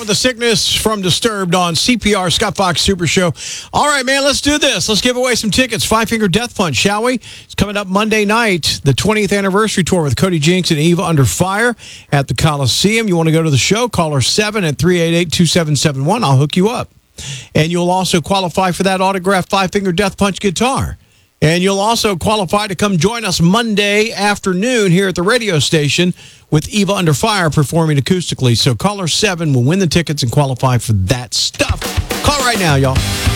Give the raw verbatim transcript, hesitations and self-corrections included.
the sickness from Disturbed on C P R, Scott Fox Super Show. All right, man, let's do this. Let's give away some tickets. Five Finger Death Punch, shall we? It's coming up Monday night, the twentieth anniversary tour with Cody Jinks and Eva Under Fire at the Coliseum. You want to go to the show? Call her seven at three eight eight, two seven seven one. I'll hook you up. And you'll also qualify for that autographed Five Finger Death Punch guitar. And you'll also qualify to come join us Monday afternoon here at the radio station with Eva Under Fire performing acoustically. So caller seven will win the tickets and qualify for that stuff. Call right now, y'all.